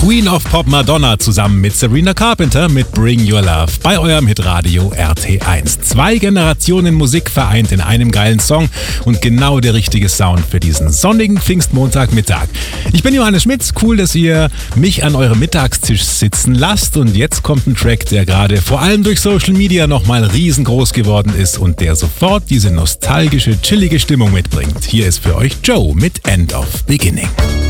Queen of Pop Madonna zusammen mit Sabrina Carpenter mit Bring Your Love bei eurem Hitradio RT1. 2 Generationen Musik vereint in einem geilen Song und genau der richtige Sound für diesen sonnigen Pfingstmontagmittag. Ich bin Johannes Schmitz, cool, dass ihr mich an eurem Mittagstisch sitzen lasst und jetzt kommt ein Track, der gerade vor allem durch Social Media nochmal riesengroß geworden ist und der sofort diese nostalgische, chillige Stimmung mitbringt. Hier ist für euch Joe mit End of Beginning.